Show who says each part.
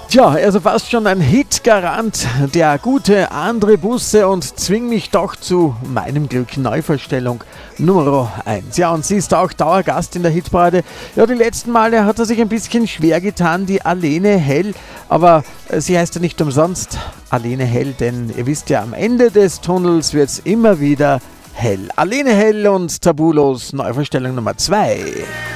Speaker 1: Tja, also fast schon ein Hitgarant, der gute Andre Busse und Zwing mich doch zu meinem Glück Neuvorstellung Nummer 1. Ja, und sie ist auch Dauergast in der Hitparade. Ja, die letzten Male hat er sich ein bisschen schwer getan, die Alene Hell, aber sie heißt ja nicht umsonst Alene Hell, denn ihr wisst ja, am Ende des Tunnels wird's immer wieder hell. Alene Hell und Tabulos Neuvorstellung Nummer 2.